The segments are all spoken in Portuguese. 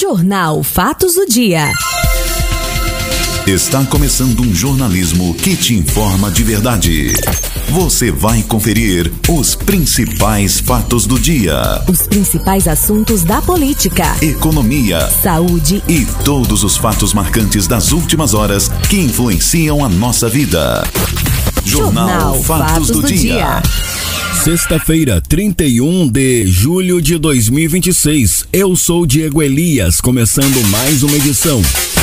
Jornal Fatos do Dia. Está começando um jornalismo que te informa de verdade. Você vai conferir os principais fatos do dia. Os principais assuntos da política, economia, saúde e todos os fatos marcantes das últimas horas que influenciam a nossa vida. Jornal Fatos do Dia. Sexta-feira, 31 de julho de 2026. Eu sou Diego Elias, começando mais uma edição.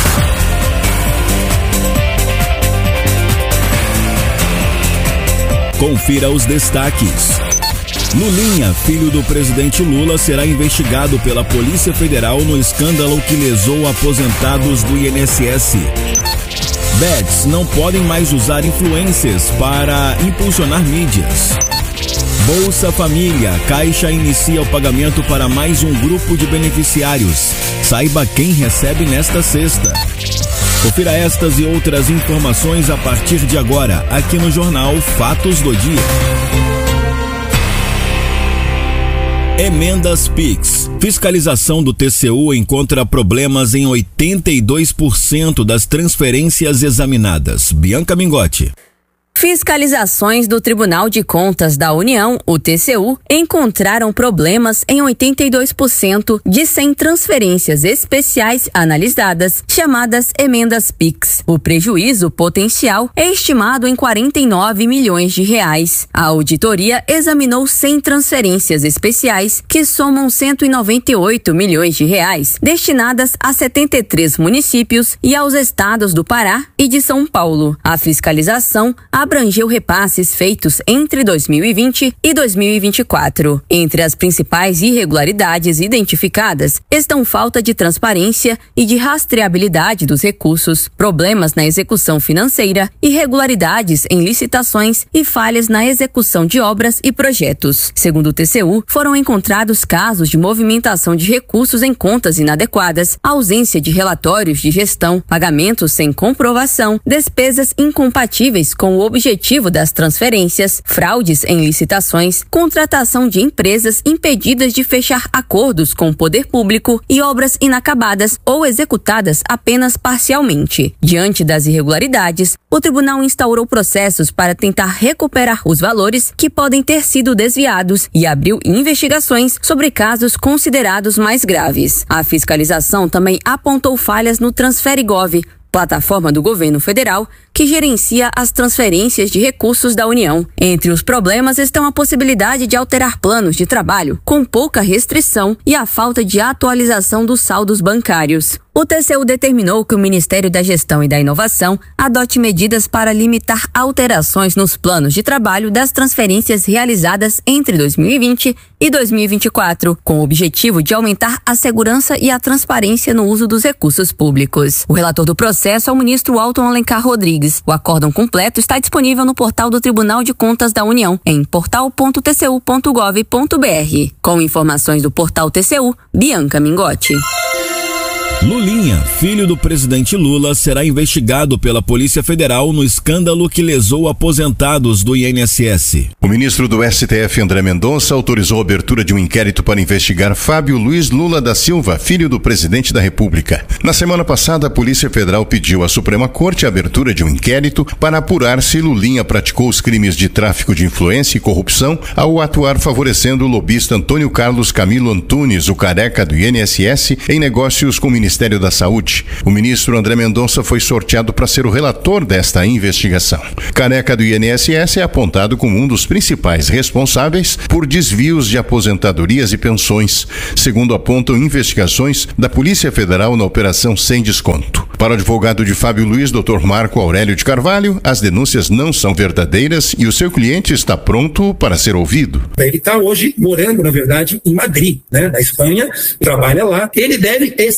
Confira os destaques. Lulinha, filho do presidente Lula, será investigado pela Polícia Federal no escândalo que lesou aposentados do INSS. Bets não podem mais usar influencers para impulsionar mídias. Bolsa Família, Caixa inicia o pagamento para mais um grupo de beneficiários. Saiba quem recebe nesta sexta. Confira estas e outras informações a partir de agora, aqui no Jornal Fatos do Dia. Emendas PIX. Fiscalização do TCU encontra problemas em 82% das transferências examinadas. Bianca Mingotti. Fiscalizações do Tribunal de Contas da União, o TCU, encontraram problemas em 82% de 100 transferências especiais analisadas, chamadas emendas PIX. O prejuízo potencial é estimado em 49 milhões de reais. A auditoria examinou 100 transferências especiais que somam 198 milhões de reais, destinadas a 73 municípios e aos estados do Pará e de São Paulo. A fiscalização abrangeu repasses feitos entre 2020 e 2024. Entre as principais irregularidades identificadas estão falta de transparência e de rastreabilidade dos recursos, problemas na execução financeira, irregularidades em licitações e falhas na execução de obras e projetos. Segundo o TCU, foram encontrados casos de movimentação de recursos em contas inadequadas, ausência de relatórios de gestão, pagamentos sem comprovação, despesas incompatíveis com o objetivo das transferências, fraudes em licitações, contratação de empresas impedidas de fechar acordos com o poder público e obras inacabadas ou executadas apenas parcialmente. Diante das irregularidades, o tribunal instaurou processos para tentar recuperar os valores que podem ter sido desviados e abriu investigações sobre casos considerados mais graves. A fiscalização também apontou falhas no Transferigov, plataforma do governo federal que gerencia as transferências de recursos da União. Entre os problemas estão a possibilidade de alterar planos de trabalho com pouca restrição e a falta de atualização dos saldos bancários. O TCU determinou que o Ministério da Gestão e da Inovação adote medidas para limitar alterações nos planos de trabalho das transferências realizadas entre 2020 e 2024, com o objetivo de aumentar a segurança e a transparência no uso dos recursos públicos. O relator do processo é o ministro Alton Alencar Rodrigues. O acórdão completo está disponível no portal do Tribunal de Contas da União, em portal.tcu.gov.br. Com informações do portal TCU, Bianca Mingotti. Lulinha, filho do presidente Lula, será investigado pela Polícia Federal no escândalo que lesou aposentados do INSS. O ministro do STF, André Mendonça, autorizou a abertura de um inquérito para investigar Fábio Luiz Lula da Silva, filho do presidente da República. Na semana passada, a Polícia Federal pediu à Suprema Corte a abertura de um inquérito para apurar se Lulinha praticou os crimes de tráfico de influência e corrupção ao atuar favorecendo o lobista Antônio Carlos Camilo Antunes, o careca do INSS, em negócios com o Ministério da Saúde. O ministro André Mendonça foi sorteado para ser o relator desta investigação. Careca do INSS é apontado como um dos principais responsáveis por desvios de aposentadorias e pensões, segundo apontam investigações da Polícia Federal na Operação Sem Desconto. Para o advogado de Fábio Luiz, Dr. Marco Aurélio de Carvalho, as denúncias não são verdadeiras e o seu cliente está pronto para ser ouvido. Ele está hoje morando, na verdade, em Madrid, na Espanha, trabalha lá. Ele deve ter, sim,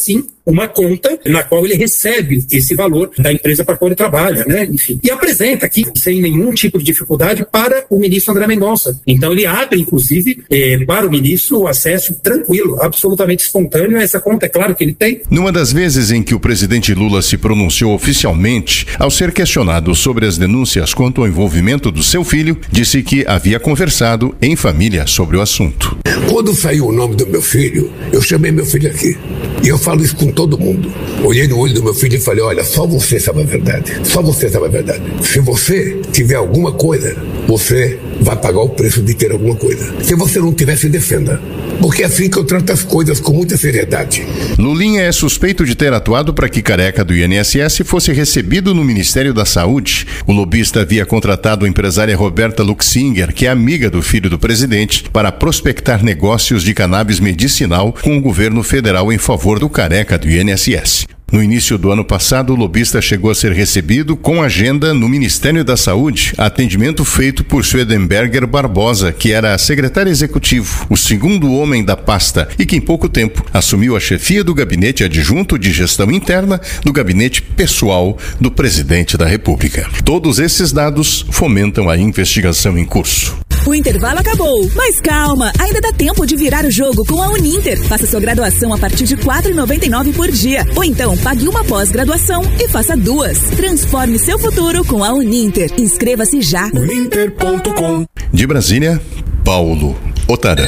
uma conta na qual ele recebe esse valor da empresa para a qual ele trabalha, né? Enfim, e apresenta aqui sem nenhum tipo de dificuldade para o ministro André Mendonça. Então ele abre, inclusive, para o ministro o acesso tranquilo, absolutamente espontâneo a essa conta, é claro que ele tem. Numa das vezes em que o presidente Lula se pronunciou oficialmente, ao ser questionado sobre as denúncias quanto ao envolvimento do seu filho, disse que havia conversado em família sobre o assunto. Quando saiu o nome do meu filho, eu chamei meu filho aqui. E eu falo isso com todo mundo. Olhei no olho do meu filho e falei, olha, só você sabe a verdade. Só você sabe a verdade. Se você tiver alguma coisa, você vai pagar o preço de ter alguma coisa. Se você não tiver, se defenda. Porque é assim que eu trato as coisas, com muita seriedade. Lulinha é suspeito de ter atuado para que Careca do INSS fosse recebido no Ministério da Saúde. O lobista havia contratado a empresária Roberta Luxinger, que é amiga do filho do presidente, para prospectar negócios de cannabis medicinal com o governo federal em favor do Careca do INSS. No início do ano passado, o lobista chegou a ser recebido com agenda no Ministério da Saúde, atendimento feito por Schwedenberger Barbosa, que era secretário executivo, o segundo homem da pasta e que em pouco tempo assumiu a chefia do gabinete adjunto de gestão interna do gabinete pessoal do presidente da República. Todos esses dados fomentam a investigação em curso. O intervalo acabou, mas calma, ainda dá tempo de virar o jogo com a Uninter. Faça sua graduação a partir de R$ 4,99 por dia. Ou então, pague uma pós-graduação e faça 2. Transforme seu futuro com a Uninter. Inscreva-se já. Uninter.com. De Brasília, Paulo Otara.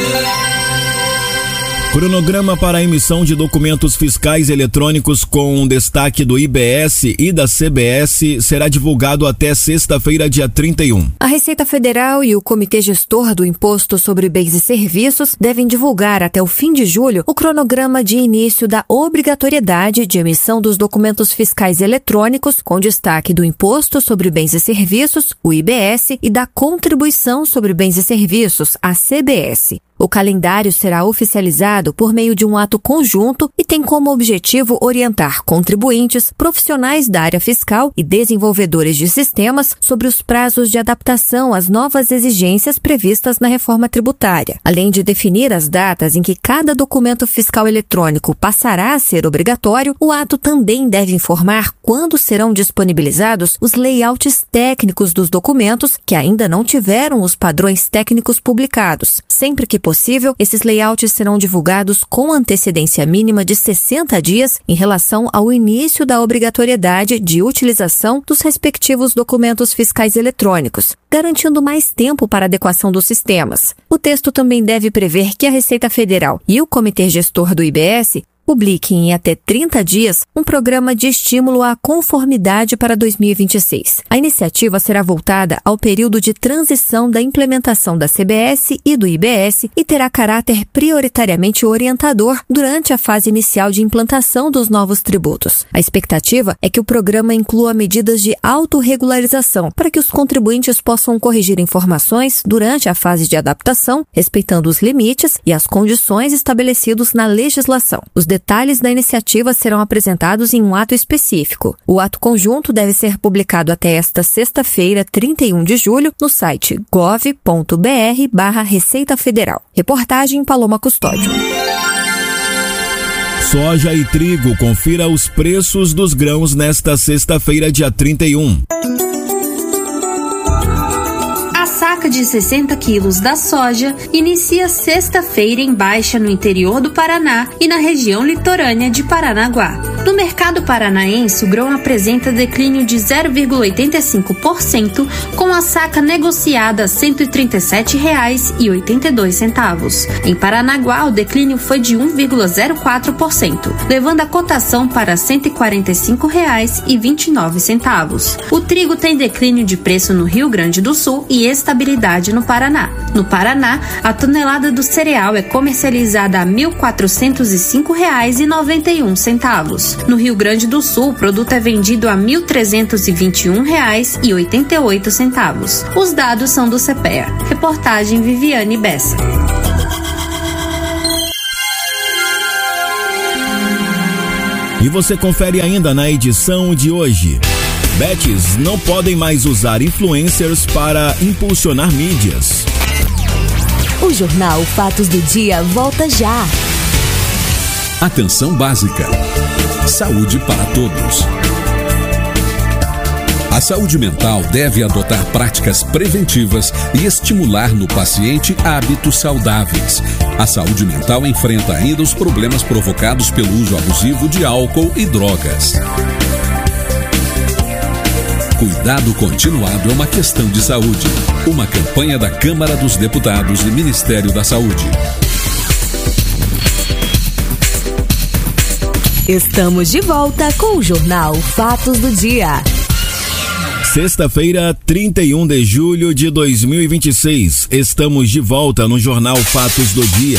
Cronograma para a emissão de documentos fiscais eletrônicos com destaque do IBS e da CBS será divulgado até sexta-feira, dia 31. A Receita Federal e o Comitê Gestor do Imposto sobre Bens e Serviços devem divulgar até o fim de julho o cronograma de início da obrigatoriedade de emissão dos documentos fiscais eletrônicos com destaque do Imposto sobre Bens e Serviços, o IBS, e da Contribuição sobre Bens e Serviços, a CBS. O calendário será oficializado por meio de um ato conjunto e tem como objetivo orientar contribuintes, profissionais da área fiscal e desenvolvedores de sistemas sobre os prazos de adaptação às novas exigências previstas na reforma tributária. Além de definir as datas em que cada documento fiscal eletrônico passará a ser obrigatório, o ato também deve informar quando serão disponibilizados os layouts técnicos dos documentos que ainda não tiveram os padrões técnicos publicados. Sempre que possível, esses layouts serão divulgados com antecedência mínima de 60 dias em relação ao início da obrigatoriedade de utilização dos respectivos documentos fiscais eletrônicos, garantindo mais tempo para adequação dos sistemas. O texto também deve prever que a Receita Federal e o Comitê Gestor do IBS publiquem em até 30 dias um programa de estímulo à conformidade para 2026. A iniciativa será voltada ao período de transição da implementação da CBS e do IBS e terá caráter prioritariamente orientador durante a fase inicial de implantação dos novos tributos. A expectativa é que o programa inclua medidas de autorregularização para que os contribuintes possam corrigir informações durante a fase de adaptação, respeitando os limites e as condições estabelecidos na legislação. Os detalhes da iniciativa serão apresentados em um ato específico. O ato conjunto deve ser publicado até esta sexta-feira, 31 de julho, no site gov.br/Receita Federal. Reportagem Paloma Custódio. Soja e trigo, confira os preços dos grãos nesta sexta-feira, dia 31. A saca de 60 quilos da soja inicia sexta-feira em baixa no interior do Paraná e na região litorânea de Paranaguá. No mercado paranaense, o grão apresenta declínio de 0,85%, com a saca negociada a R$ 137,82. Em Paranaguá, o declínio foi de 1,04%, levando a cotação para R$ 145,29. O trigo tem declínio de preço no Rio Grande do Sul e estabilidade no Paraná. No Paraná, a tonelada do cereal é comercializada a R$ 1.405,91. No Rio Grande do Sul, o produto é vendido a R$ 1.321,88. Os dados são do CPEA. Reportagem Viviane Bessa. E você confere ainda na edição de hoje. Bets não podem mais usar influencers para impulsionar mídias. O Jornal Fatos do Dia volta já. Atenção básica. Saúde para todos. A saúde mental deve adotar práticas preventivas e estimular no paciente hábitos saudáveis. A saúde mental enfrenta ainda os problemas provocados pelo uso abusivo de álcool e drogas. Cuidado continuado é uma questão de saúde. Uma campanha da Câmara dos Deputados e Ministério da Saúde. Estamos de volta com o Jornal Fatos do Dia. Sexta-feira, 31 de julho de 2026. Estamos de volta no Jornal Fatos do Dia.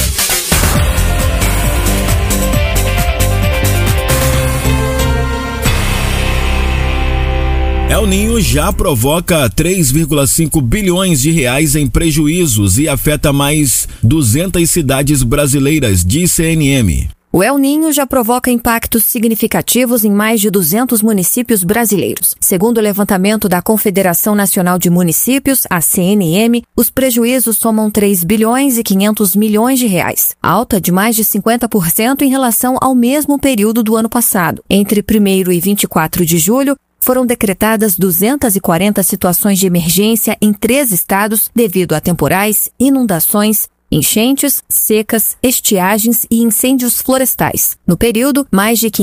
El Ninho já provoca 3,5 bilhões de reais em prejuízos e afeta mais 200 cidades brasileiras, diz CNM. O El Ninho já provoca impactos significativos em mais de 200 municípios brasileiros. Segundo o levantamento da Confederação Nacional de Municípios, a CNM, os prejuízos somam 3 bilhões e 500 milhões de reais, alta de mais de 50% em relação ao mesmo período do ano passado. Entre 1º e 24 de julho, foram decretadas 240 situações de emergência em 3 estados devido a temporais, inundações, enchentes, secas, estiagens e incêndios florestais. No período, mais de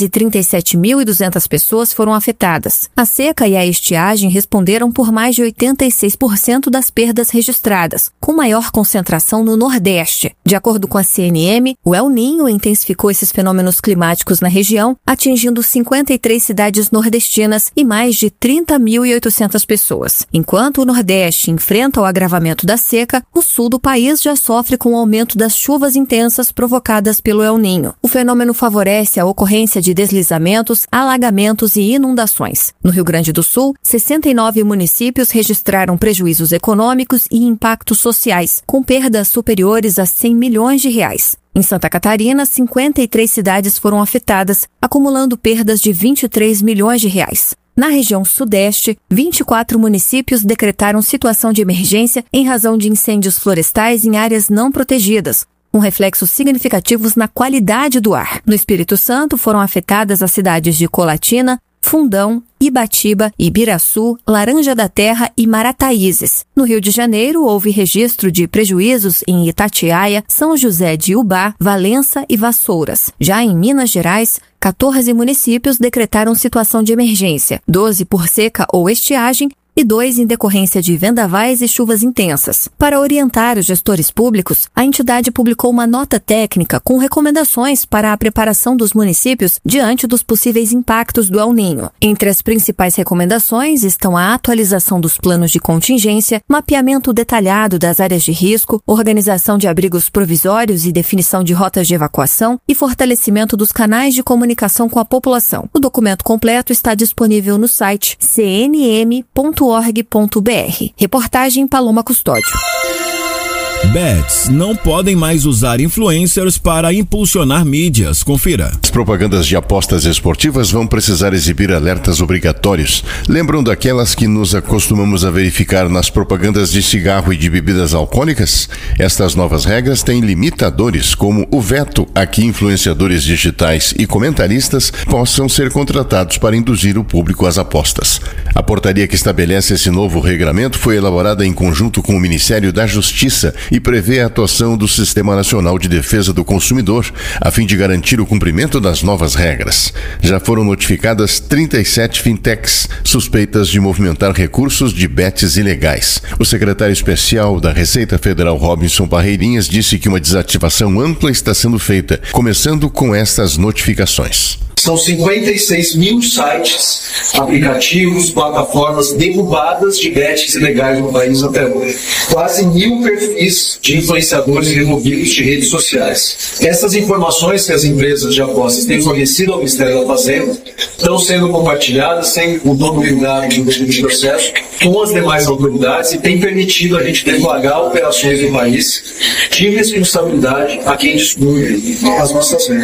537.200 pessoas foram afetadas. A seca e a estiagem responderam por mais de 86% das perdas registradas, com maior concentração no Nordeste. De acordo com a CNM, o El Ninho intensificou esses fenômenos climáticos na região, atingindo 53 cidades nordestinas e mais de 30.800 pessoas. Enquanto o Nordeste enfrenta o agravamento da seca, o sul do país já sofre com o aumento das chuvas intensas provocadas pelo El Ninho. O fenômeno favorece a ocorrência de deslizamentos, alagamentos e inundações. No Rio Grande do Sul, 69 municípios registraram prejuízos econômicos e impactos sociais, com perdas superiores a 100 milhões de reais. Em Santa Catarina, 53 cidades foram afetadas, acumulando perdas de 23 milhões de reais. Na região sudeste, 24 municípios decretaram situação de emergência em razão de incêndios florestais em áreas não protegidas, com reflexos significativos na qualidade do ar. No Espírito Santo, foram afetadas as cidades de Colatina, Fundão, Ibatiba, Ibiraçu, Laranja da Terra e Marataízes. No Rio de Janeiro, houve registro de prejuízos em Itatiaia, São José de Ubá, Valença e Vassouras. Já em Minas Gerais, 14 municípios decretaram situação de emergência, 12 por seca ou estiagem e 2 em decorrência de vendavais e chuvas intensas. Para orientar os gestores públicos, a entidade publicou uma nota técnica com recomendações para a preparação dos municípios diante dos possíveis impactos do El Ninho. Entre as principais recomendações estão a atualização dos planos de contingência, mapeamento detalhado das áreas de risco, organização de abrigos provisórios e definição de rotas de evacuação e fortalecimento dos canais de comunicação com a população. O documento completo está disponível no site cnm.org.br. Reportagem Paloma Custódio. Bets não podem mais usar influencers para impulsionar mídias. Confira. As propagandas de apostas esportivas vão precisar exibir alertas obrigatórios. Lembram daquelas que nos acostumamos a verificar nas propagandas de cigarro e de bebidas alcoólicas? Estas novas regras têm limitadores, como o veto a que influenciadores digitais e comentaristas possam ser contratados para induzir o público às apostas. A portaria que estabelece esse novo regramento foi elaborada em conjunto com o Ministério da Justiça e prevê a atuação do Sistema Nacional de Defesa do Consumidor, a fim de garantir o cumprimento das novas regras. Já foram notificadas 37 fintechs suspeitas de movimentar recursos de bets ilegais. O secretário especial da Receita Federal, Robinson Parreirinhas, disse que uma desativação ampla está sendo feita, começando com estas notificações. São 56 mil sites, aplicativos, plataformas derrubadas de bets ilegais no país até hoje. Quase 1.000 perfis de influenciadores removidos de redes sociais. Essas informações que as empresas de apostas têm fornecido ao Ministério da Fazenda estão sendo compartilhadas sem o dono julgado do processo com as demais autoridades e tem permitido a gente deflagrar operações no país de responsabilidade a quem descuide as nossas regras.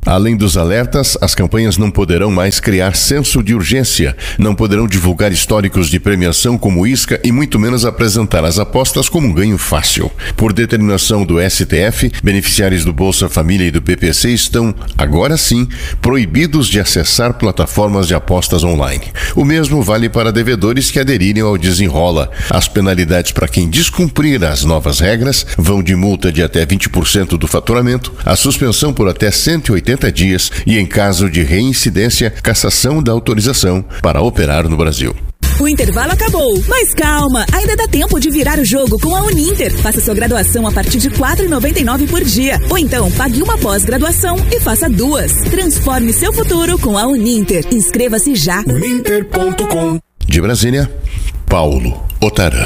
Além dos alertas, as campanhas não poderão mais criar senso de urgência, não poderão divulgar históricos de premiação como isca e muito menos apresentar as apostas como um ganho fácil. Por determinação do STF, beneficiários do Bolsa Família e do PPC estão, agora sim, proibidos de acessar plataformas de apostas online. O mesmo vale para devedores que aderirem ao Desenrola. As penalidades para quem descumprir as novas regras vão de multa de até 20% do faturamento, a suspensão por até 180 dias e, em caso de reincidência, cassação da autorização para operar no Brasil. O intervalo acabou, mas calma, ainda dá tempo de virar o jogo com a Uninter. Faça sua graduação a partir de R$ 4,99 por dia. Ou então, pague uma pós-graduação e faça 2. Transforme seu futuro com a Uninter. Inscreva-se já. Uninter.com. De Brasília, Paulo Otarã.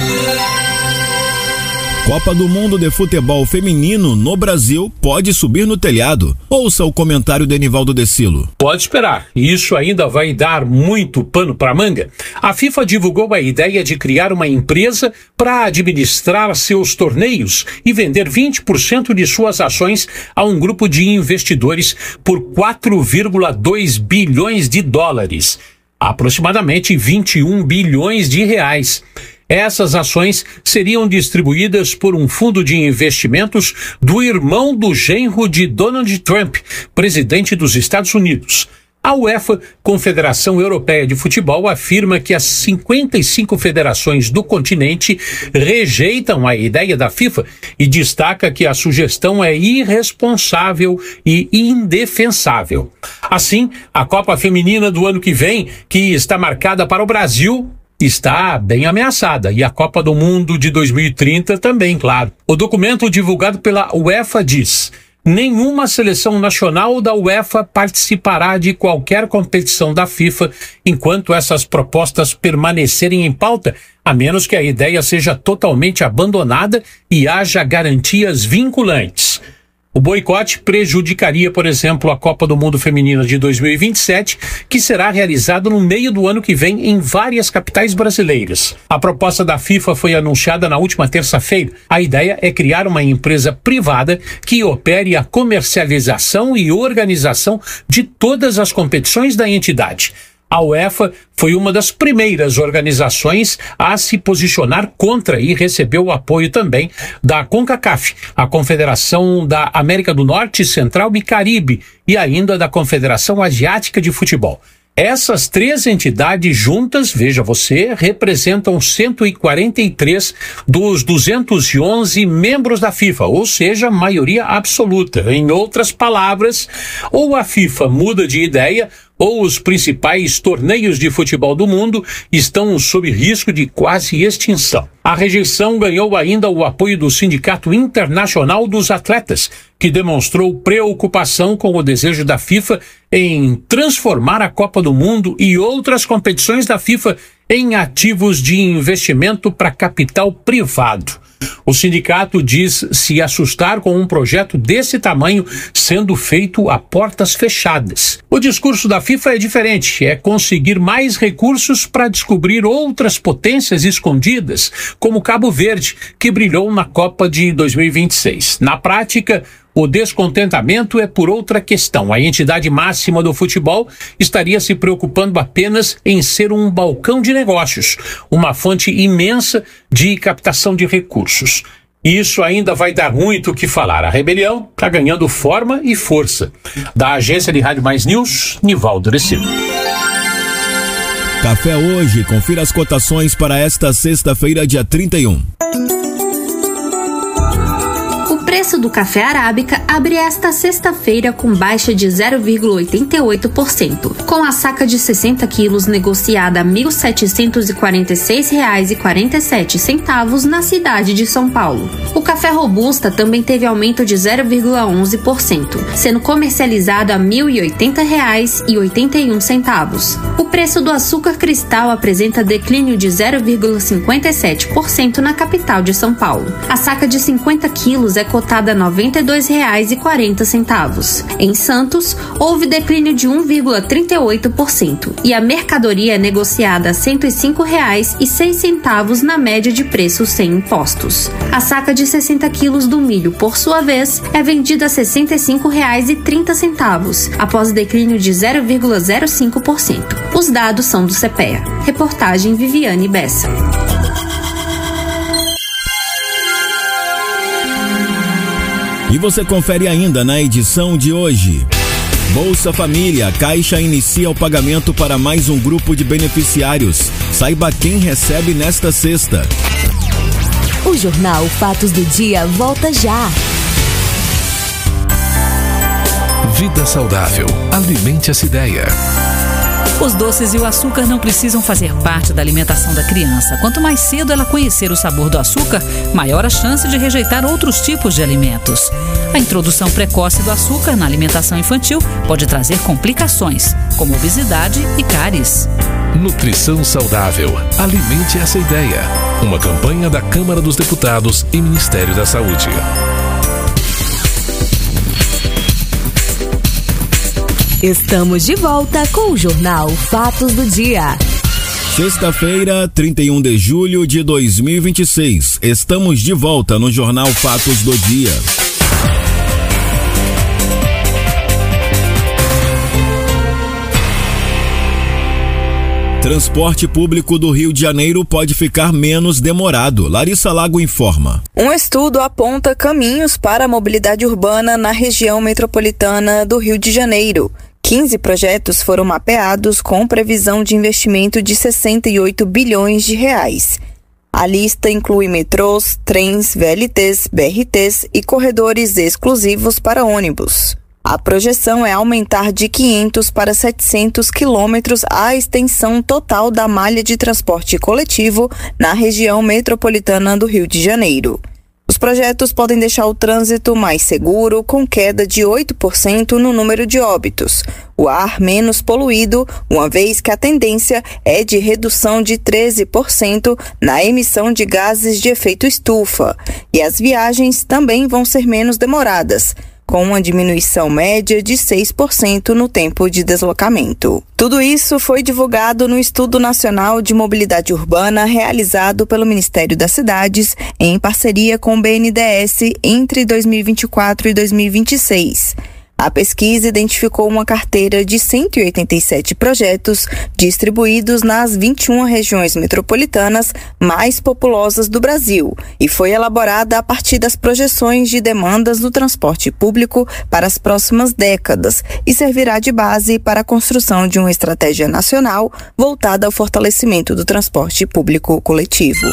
Copa do Mundo de Futebol Feminino no Brasil pode subir no telhado. Ouça o comentário de Enivaldo Decilo. Pode esperar. Isso ainda vai dar muito pano para manga. A FIFA divulgou a ideia de criar uma empresa para administrar seus torneios e vender 20% de suas ações a um grupo de investidores por 4,2 bilhões de dólares. Aproximadamente 21 bilhões de reais. Essas ações seriam distribuídas por um fundo de investimentos do irmão do genro de Donald Trump, presidente dos Estados Unidos. A UEFA, Confederação Europeia de Futebol, afirma que as 55 federações do continente rejeitam a ideia da FIFA e destaca que a sugestão é irresponsável e indefensável. Assim, a Copa Feminina do ano que vem, que está marcada para o Brasil, está bem ameaçada, e a Copa do Mundo de 2030 também, claro. O documento divulgado pela UEFA diz: nenhuma seleção nacional da UEFA participará de qualquer competição da FIFA enquanto essas propostas permanecerem em pauta, a menos que a ideia seja totalmente abandonada e haja garantias vinculantes. O boicote prejudicaria, por exemplo, a Copa do Mundo Feminina de 2027, que será realizada no meio do ano que vem em várias capitais brasileiras. A proposta da FIFA foi anunciada na última terça-feira. A ideia é criar uma empresa privada que opere a comercialização e organização de todas as competições da entidade. A UEFA foi uma das primeiras organizações a se posicionar contra e recebeu o apoio também da CONCACAF, a Confederação da América do Norte, Central e Caribe, e ainda da Confederação Asiática de Futebol. Essas três entidades juntas, veja você, representam 143 dos 211 membros da FIFA, ou seja, maioria absoluta. Em outras palavras, ou a FIFA muda de ideia, ou os principais torneios de futebol do mundo estão sob risco de quase extinção. A rejeição ganhou ainda o apoio do Sindicato Internacional dos Atletas, que demonstrou preocupação com o desejo da FIFA em transformar a Copa do Mundo e outras competições da FIFA em ativos de investimento para capital privado. O sindicato diz se assustar com um projeto desse tamanho sendo feito a portas fechadas. O discurso da FIFA é diferente, é conseguir mais recursos para descobrir outras potências escondidas, como Cabo Verde, que brilhou na Copa de 2026. Na prática, o descontentamento é por outra questão. A entidade máxima do futebol estaria se preocupando apenas em ser um balcão de negócios, uma fonte imensa de captação de recursos. Isso ainda vai dar muito o que falar. A rebelião está ganhando forma e força. Da agência de Rádio Mais News, Nivaldo Decilo. Café Hoje, confira as cotações para esta sexta-feira, dia 31. O preço do café arábica abre esta sexta-feira com baixa de 0,88%, com a saca de 60 quilos negociada a R$ 1.746,47 na cidade de São Paulo. O café robusta também teve aumento de 0,11%, sendo comercializado a R$ 1.080,81. O preço do açúcar cristal apresenta declínio de 0,57% na capital de São Paulo. A saca de 50 quilos é cotada cotada a R$ 92,40. Em Santos, houve declínio de 1,38% e a mercadoria é negociada a R$ 105,06 na média de preço sem impostos. A saca de 60 quilos do milho, por sua vez, é vendida a R$ 65,30, após declínio de 0,05%. Os dados são do CPEA. Reportagem Viviane Bessa. E você confere ainda na edição de hoje. Bolsa Família, Caixa inicia o pagamento para mais um grupo de beneficiários. Saiba quem recebe nesta sexta. O Jornal Fatos do Dia volta já. Vida saudável. Alimente essa ideia. Os doces e o açúcar não precisam fazer parte da alimentação da criança. Quanto mais cedo ela conhecer o sabor do açúcar, maior a chance de rejeitar outros tipos de alimentos. A introdução precoce do açúcar na alimentação infantil pode trazer complicações, como obesidade e cáries. Nutrição saudável. Alimente essa ideia. Uma campanha da Câmara dos Deputados e Ministério da Saúde. Estamos de volta com o Jornal Fatos do Dia. Sexta-feira, 31 de julho de 2026. Estamos de volta no Jornal Fatos do Dia. Transporte público do Rio de Janeiro pode ficar menos demorado. Larissa Lago informa. Um estudo aponta caminhos para a mobilidade urbana na região metropolitana do Rio de Janeiro. 15 projetos foram mapeados com previsão de investimento de 68 bilhões de reais. A lista inclui metrôs, trens, VLTs, BRTs e corredores exclusivos para ônibus. A projeção é aumentar de 500 para 700 quilômetros a extensão total da malha de transporte coletivo na região metropolitana do Rio de Janeiro. Os projetos podem deixar o trânsito mais seguro, com queda de 8% no número de óbitos, o ar menos poluído, uma vez que a tendência é de redução de 13% na emissão de gases de efeito estufa, e as viagens também vão ser menos demoradas, com uma diminuição média de 6% no tempo de deslocamento. Tudo isso foi divulgado no Estudo Nacional de Mobilidade Urbana realizado pelo Ministério das Cidades em parceria com o BNDES entre 2024 e 2026. A pesquisa identificou uma carteira de 187 projetos distribuídos nas 21 regiões metropolitanas mais populosas do Brasil e foi elaborada a partir das projeções de demandas do transporte público para as próximas décadas e servirá de base para a construção de uma estratégia nacional voltada ao fortalecimento do transporte público coletivo.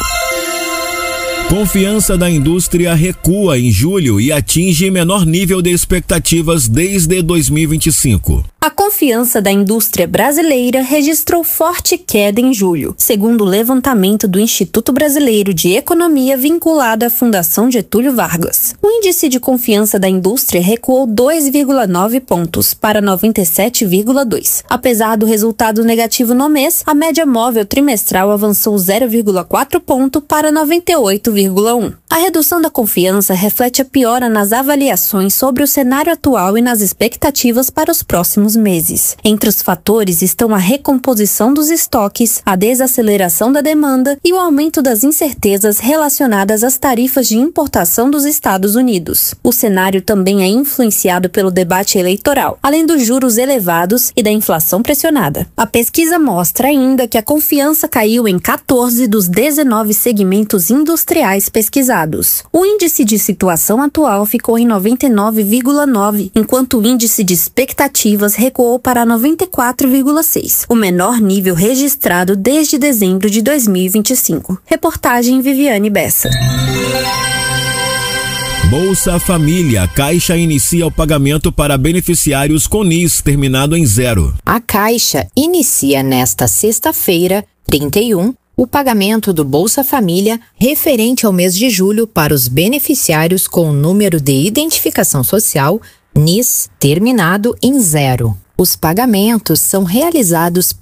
Confiança da indústria recua em julho e atinge menor nível de expectativas desde 2025. A confiança da indústria brasileira registrou forte queda em julho, segundo o levantamento do Instituto Brasileiro de Economia vinculado à Fundação Getúlio Vargas. O índice de confiança da indústria recuou 2,9 pontos para 97,2. Apesar do resultado negativo no mês, a média móvel trimestral avançou 0,4 ponto para 98,1. A redução da confiança reflete a piora nas avaliações sobre o cenário atual e nas expectativas para os próximos meses. Entre os fatores estão a recomposição dos estoques, a desaceleração da demanda e o aumento das incertezas relacionadas às tarifas de importação dos Estados Unidos. O cenário também é influenciado pelo debate eleitoral, além dos juros elevados e da inflação pressionada. A pesquisa mostra ainda que a confiança caiu em 14 dos 19 segmentos industriais pesquisados. O índice de situação atual ficou em 99,9, enquanto o índice de expectativas recuou para 94,6, o menor nível registrado desde dezembro de 2025. Reportagem Viviane Bessa. Bolsa Família, Caixa inicia o pagamento para beneficiários com NIS terminado em 0. A Caixa inicia nesta sexta-feira, 31, o pagamento do Bolsa Família referente ao mês de julho para os beneficiários com o número de identificação social NIS terminado em 0. Os pagamentos são realizados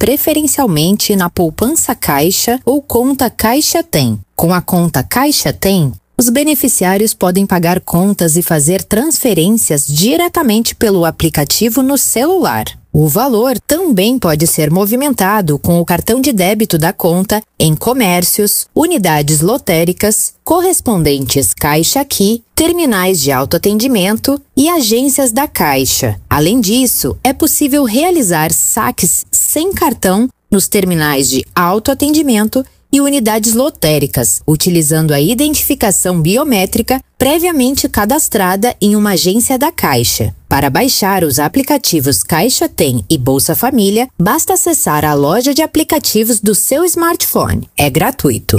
preferencialmente na poupança Caixa ou conta Caixa Tem. Com a conta Caixa Tem, Os beneficiários podem pagar contas e fazer transferências diretamente pelo aplicativo no celular. O valor também pode ser movimentado com o cartão de débito da conta em comércios, unidades lotéricas, correspondentes Caixa Aqui, terminais de autoatendimento e agências da Caixa. Além disso, é possível realizar saques sem cartão nos terminais de autoatendimento e unidades lotéricas, utilizando a identificação biométrica previamente cadastrada em uma agência da Caixa. Para baixar os aplicativos Caixa Tem e Bolsa Família, basta acessar a loja de aplicativos do seu smartphone. É gratuito.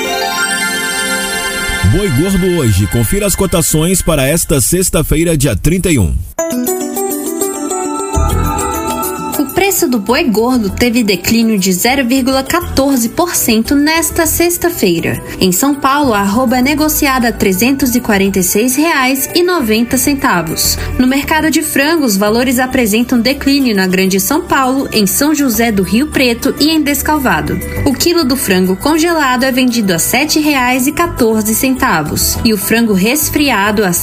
Boi Gordo hoje. Confira as cotações para esta sexta-feira, dia 31. O preço do boi gordo teve declínio de 0,14% nesta sexta-feira. Em São Paulo, a arroba é negociada a R$ 346,90. No mercado de frango, os valores apresentam declínio na Grande São Paulo, em São José do Rio Preto e em Descalvado. O quilo do frango congelado é vendido a R$ 7,14 e o frango resfriado a R$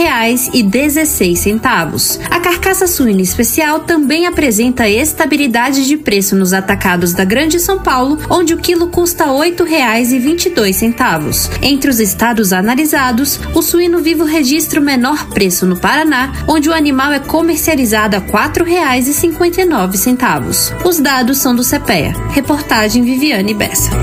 7,16. A carcaça suína especial também apresenta estabilidade de preço nos atacados da Grande São Paulo, onde o quilo custa R$ 8,22. Entre os estados analisados, o suíno vivo registra o menor preço no Paraná, onde o animal é comercializado a R$ 4,59. Os dados são do CPEA. Reportagem Viviane Bessa.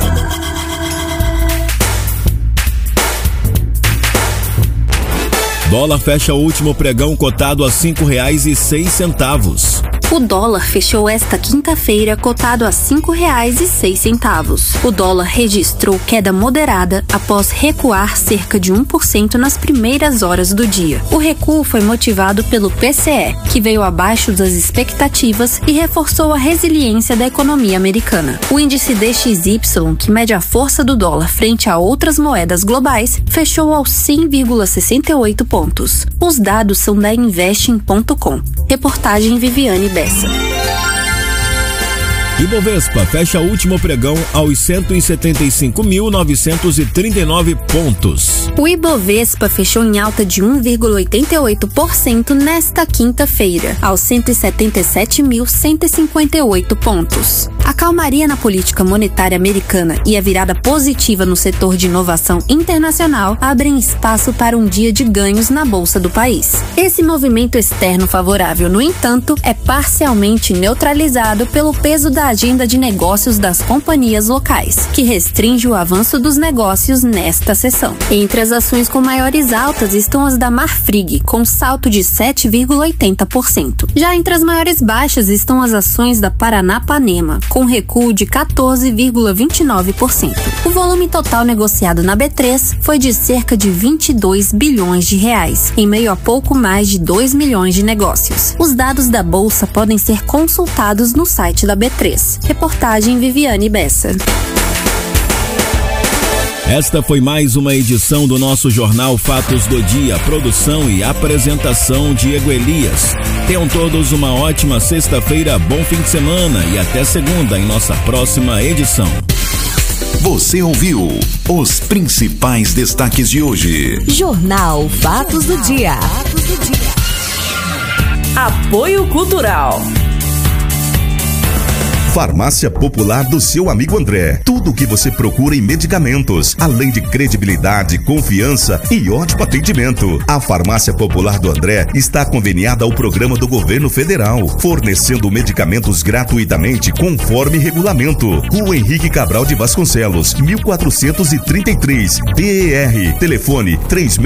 Dólar fecha o último pregão cotado a R$ 5,06. O dólar fechou esta quinta-feira cotado a R$ 5,06. O dólar registrou queda moderada após recuar cerca de 1% nas primeiras horas do dia. O recuo foi motivado pelo PCE, que veio abaixo das expectativas e reforçou a resiliência da economia americana. O índice DXY, que mede a força do dólar frente a outras moedas globais, fechou aos 100,68 pontos. Os dados são da Investing.com. Reportagem Viviane Bessa. Ibovespa fecha o último pregão aos 175.939 pontos. O Ibovespa fechou em alta de 1,88% nesta quinta-feira, aos 177.158 pontos. A calmaria na política monetária americana e a virada positiva no setor de inovação internacional abrem espaço para um dia de ganhos na bolsa do país. Esse movimento externo favorável, no entanto, é parcialmente neutralizado pelo peso da agenda de negócios das companhias locais, que restringe o avanço dos negócios nesta sessão. Entre as ações com maiores altas estão as da Marfrig, com salto de 7,80%. Já entre as maiores baixas estão as ações da Paranapanema, com recuo de 14,29%. O volume total negociado na B3 foi de cerca de 22 bilhões de reais, em meio a pouco mais de 2 milhões de negócios. Os dados da bolsa podem ser consultados no site da B3. Reportagem Viviane Bessa. Esta foi mais uma edição do nosso Jornal Fatos do Dia. Produção e apresentação Diego Elias. Tenham todos uma ótima sexta-feira, bom fim de semana e até segunda em nossa próxima edição. Você ouviu os principais destaques de hoje. Jornal Fatos do Dia. Apoio Cultural. Farmácia Popular do seu amigo André. Tudo o que você procura em medicamentos, além de credibilidade, confiança e ótimo atendimento. A Farmácia Popular do André está conveniada ao programa do Governo Federal, fornecendo medicamentos gratuitamente conforme regulamento. Rua Henrique Cabral de Vasconcelos, 1433, DER. Telefone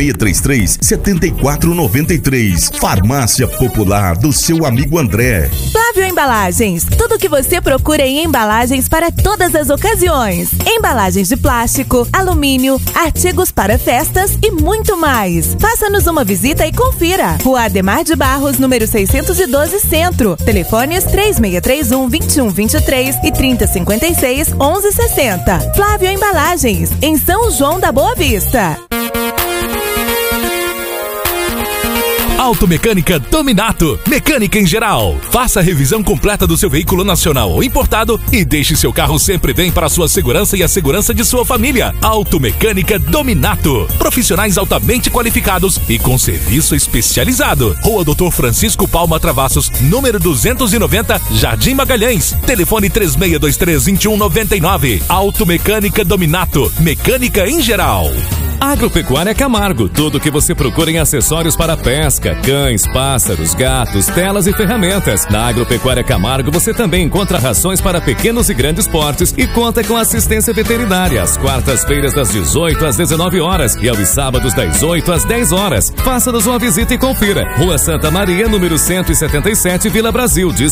3633-7493. Farmácia Popular do seu amigo André. Flávio Embalagens. Tudo o que você procura em embalagens para todas as ocasiões. Embalagens de plástico, alumínio, artigos para festas e muito mais. Faça-nos uma visita e confira. Rua Ademar de Barros, número 612, Centro. Telefones 3621-2123 e 3056-1160. Flávio Embalagens, em São João da Boa Vista. Automecânica Dominato, mecânica em geral. Faça a revisão completa do seu veículo nacional ou importado e deixe seu carro sempre bem para a sua segurança e a segurança de sua família. Automecânica Dominato, profissionais altamente qualificados e com serviço especializado. Rua Dr. Francisco Palma Travassos, número 290, Jardim Magalhães. Telefone 3623-2199. Automecânica Dominato, mecânica em geral. Agropecuária Camargo, tudo o que você procura em acessórios para pesca, cães, pássaros, gatos, telas e ferramentas. Na Agropecuária Camargo você também encontra rações para pequenos e grandes portes e conta com assistência veterinária às quartas-feiras das 18 às 19 horas e aos sábados das 8 às 10 horas. Faça-nos uma visita e confira. Rua Santa Maria, número 177, Vila Brasil.